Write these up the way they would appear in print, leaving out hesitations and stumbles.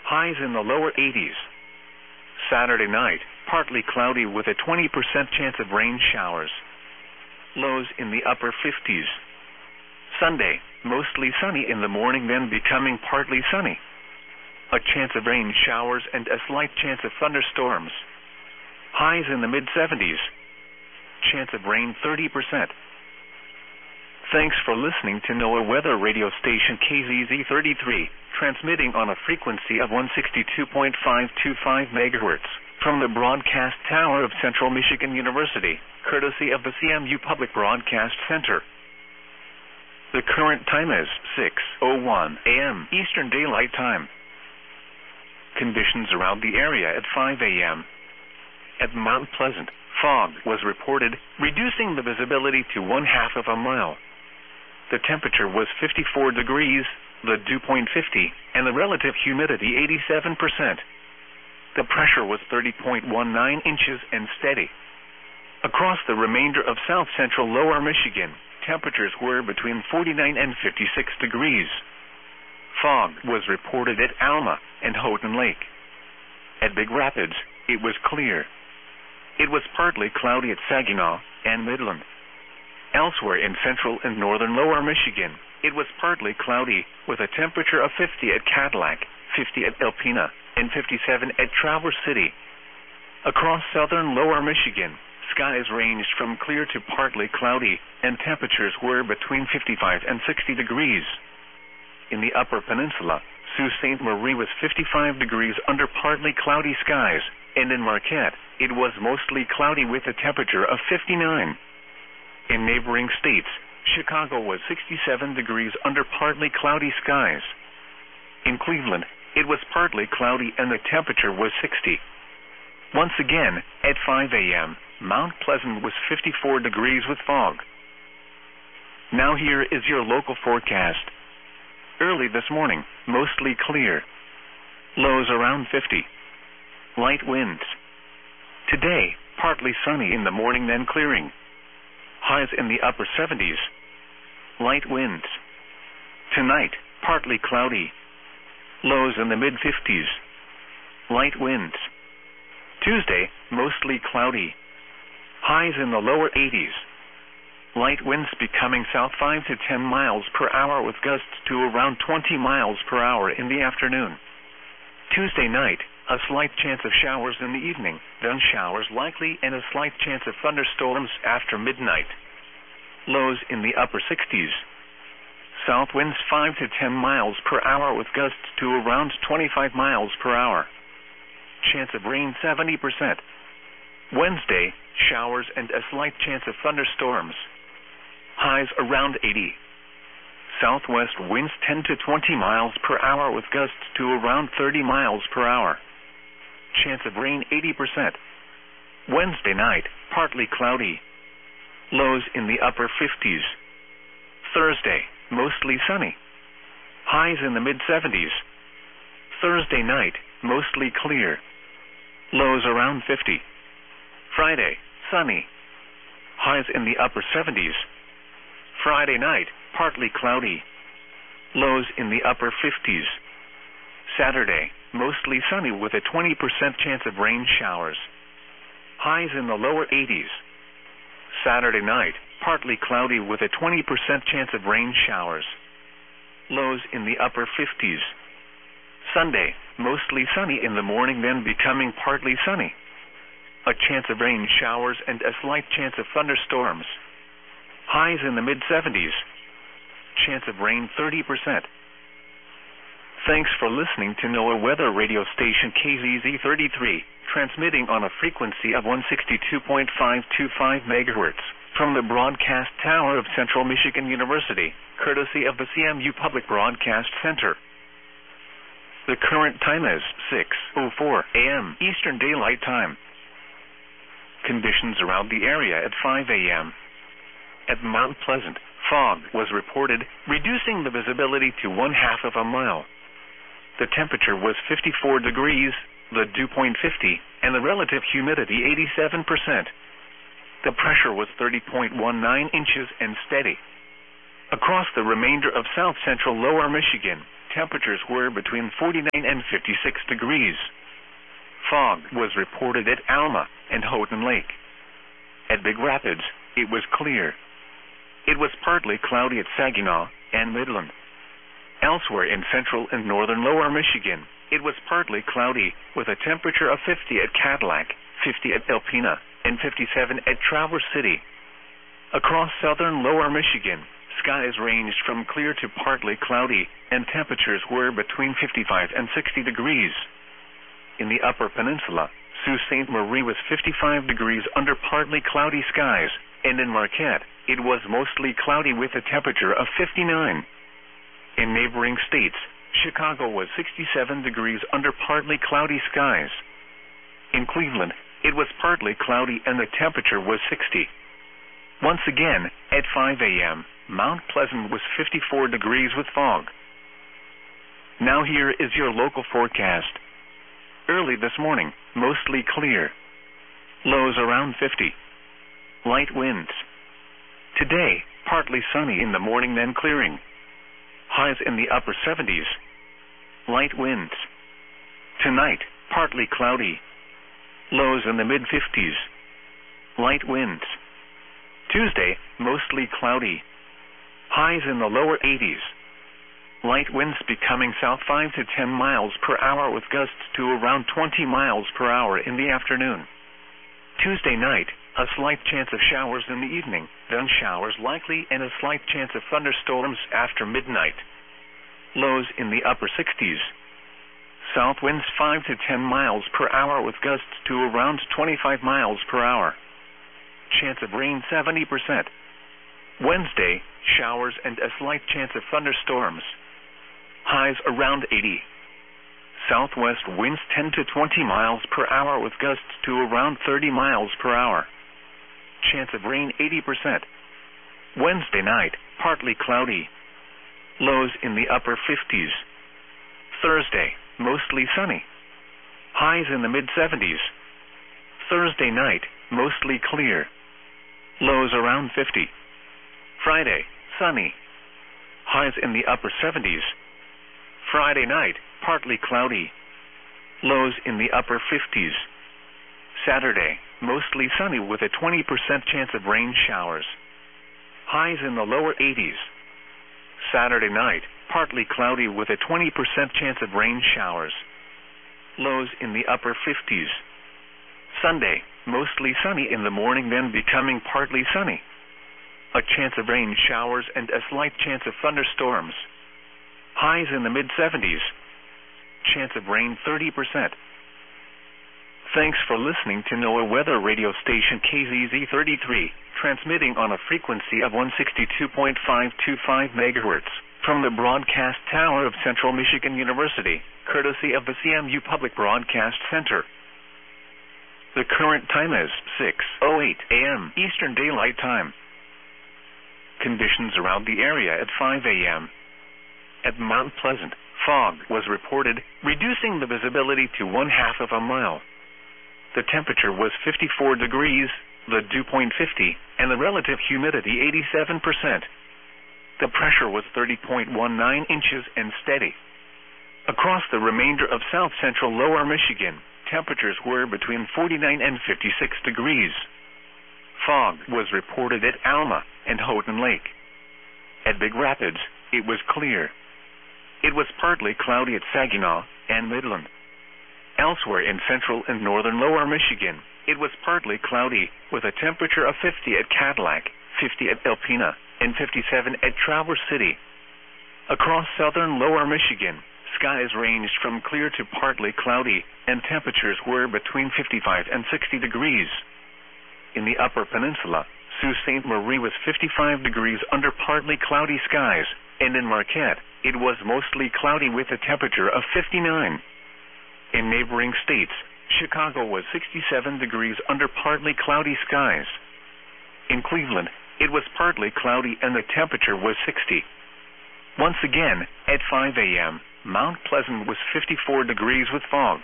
highs in the lower 80s. Saturday night, partly cloudy with a 20% chance of rain showers. Lows in the upper 50s. Sunday, mostly sunny in the morning, then becoming partly sunny. A chance of rain showers and a slight chance of thunderstorms. Highs in the mid-70s. Chance of rain 30%. Thanks for listening to NOAA weather radio station KZZ33, transmitting on a frequency of 162.525 MHz from the broadcast tower of Central Michigan University, courtesy of the CMU Public Broadcast Center. The current time is 6:01 a.m. Eastern Daylight Time. Conditions around the area at 5 a.m. At Mount Pleasant, fog was reported, reducing the visibility to 1/2 of a mile. The temperature was 54 degrees, the dew point 50, and the relative humidity 87%. The pressure was 30.19 inches and steady. Across the remainder of south-central lower Michigan, temperatures were between 49 and 56 degrees. Fog was reported at Alma and Houghton Lake. At Big Rapids, it was clear. It was partly cloudy at Saginaw and Midland. Elsewhere in central and northern lower Michigan, it was partly cloudy with a temperature of 50 at Cadillac, 50 at Alpena, and 57 at Traverse City. Across southern lower Michigan, skies ranged from clear to partly cloudy, and temperatures were between 55 and 60 degrees. In the upper peninsula, Sault Ste. Marie was 55 degrees under partly cloudy skies, and in Marquette, it was mostly cloudy with a temperature of 59. In neighboring states, Chicago was 67 degrees under partly cloudy skies. In Cleveland, it was partly cloudy and the temperature was 60. Once again, at 5 a.m., Mount Pleasant was 54 degrees with fog. Now here is your local forecast. Early this morning, mostly clear. Lows around 50. Light winds. Today, partly sunny in the morning, then clearing. Highs in the upper 70s. Light winds. Tonight, partly cloudy. Lows in the mid-50s. Light winds. Tuesday, mostly cloudy. Highs in the lower 80s. Light winds becoming south 5 to 10 miles per hour with gusts to around 20 miles per hour in the afternoon. Tuesday night, a slight chance of showers in the evening, then showers likely and a slight chance of thunderstorms after midnight. Lows in the upper 60s. South winds 5 to 10 miles per hour with gusts to around 25 miles per hour. Chance of rain 70%. Wednesday, showers and a slight chance of thunderstorms. Highs around 80. Southwest winds 10 to 20 miles per hour with gusts to around 30 miles per hour. Chance of rain 80%. Wednesday night, partly cloudy. Lows in the upper 50s. Thursday, mostly sunny. Highs in the mid-70s. Thursday night, mostly clear. Lows around 50. Friday, sunny. Highs in the upper 70s. Friday night, partly cloudy. Lows in the upper 50s. Saturday, mostly sunny with a 20% chance of rain showers. Highs in the lower 80s. Saturday night, partly cloudy with a 20% chance of rain showers. Lows in the upper 50s. Sunday, mostly sunny in the morning, then becoming partly sunny. A chance of rain showers and a slight chance of thunderstorms. Highs in the mid-70s. Chance of rain 30%. Thanks for listening to NOAA weather radio station KZZ33, transmitting on a frequency of 162.525 MHz from the broadcast tower of Central Michigan University, courtesy of the CMU Public Broadcast Center. The current time is 6:04 a.m. Eastern Daylight Time. Conditions around the area at 5 a.m. At Mount Pleasant, fog was reported, reducing the visibility to 1/2 of a mile. The temperature was 54 degrees, the dew point 50, and the relative humidity 87%. The pressure was 30.19 inches and steady. Across the remainder of south-central lower Michigan, temperatures were between 49 and 56 degrees. Fog was reported at Alma and Houghton Lake. At Big Rapids, it was clear. It was partly cloudy at Saginaw and Midland. Elsewhere in central and northern lower Michigan, it was partly cloudy with a temperature of 50 at Cadillac, 50 at Alpena, and 57 at Traverse City. Across southern lower Michigan, skies ranged from clear to partly cloudy, and temperatures were between 55 and 60 degrees. In the upper peninsula, Sault Ste. Marie was 55 degrees under partly cloudy skies, and in Marquette, it was mostly cloudy with a temperature of 59. In neighboring states, Chicago was 67 degrees under partly cloudy skies. In Cleveland, it was partly cloudy and the temperature was 60. Once again, at 5 a.m., Mount Pleasant was 54 degrees with fog. Now here is your local forecast. Early this morning, mostly clear. Lows around 50. Light winds. Today, partly sunny in the morning then clearing. Highs in the upper 70s. Light winds. Tonight, partly cloudy. Lows in the mid-50s. Light winds. Tuesday, mostly cloudy. Highs in the lower 80s. Light winds becoming south 5 to 10 miles per hour with gusts to around 20 miles per hour in the afternoon. Tuesday night, a slight chance of showers in the evening, then showers likely and a slight chance of thunderstorms after midnight. Lows in the upper 60s. South winds 5 to 10 miles per hour with gusts to around 25 miles per hour. Chance of rain 70%. Wednesday, showers and a slight chance of thunderstorms. Highs around 80. Southwest winds 10 to 20 miles per hour with gusts to around 30 miles per hour. Chance of rain 80%. Wednesday night, partly cloudy. Lows in the upper 50s. Thursday, mostly sunny. Highs in the mid-70s. Thursday night, mostly clear. Lows around 50. Friday, sunny. Highs in the upper 70s. Friday night, partly cloudy. Lows in the upper 50s. Saturday, mostly sunny with a 20% chance of rain showers. Highs in the lower 80s. Saturday night, partly cloudy with a 20% chance of rain showers. Lows in the upper 50s. Sunday, mostly sunny in the morning then becoming partly sunny. A chance of rain showers and a slight chance of thunderstorms. Highs in the mid-70s. Chance of rain 30%. Thanks for listening to NOAA Weather Radio Station KZZ33, transmitting on a frequency of 162.525 MHz from the broadcast tower of Central Michigan University, courtesy of the CMU Public Broadcast Center. The current time is 6:08 a.m. Eastern Daylight Time. Conditions around the area at 5 a.m. At Mount Pleasant, fog was reported, reducing the visibility to 1/2 of a mile. The temperature was 54 degrees, the dew point 50, and the relative humidity 87%. The pressure was 30.19 inches and steady. Across the remainder of south-central lower Michigan, temperatures were between 49 and 56 degrees. Fog was reported at Alma and Houghton Lake. At Big Rapids, it was clear. It was partly cloudy at Saginaw and Midland. Elsewhere in central and northern lower Michigan, it was partly cloudy with a temperature of 50 at Cadillac, 50 at Alpena, and 57 at Traverse City. Across southern lower Michigan, skies ranged from clear to partly cloudy, and temperatures were between 55 and 60 degrees. In the upper peninsula, Sault Ste. Marie was 55 degrees under partly cloudy skies, and in Marquette, it was mostly cloudy with a temperature of 59. In neighboring states, Chicago was 67 degrees under partly cloudy skies. In Cleveland, it was partly cloudy and the temperature was 60. Once again, at 5 a.m., Mount Pleasant was 54 degrees with fog.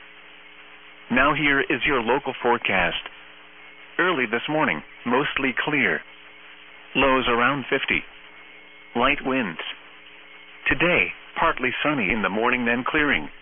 Now here is your local forecast. Early this morning, mostly clear. Lows around 50. Light winds. Today, Partly sunny in the morning, then clearing.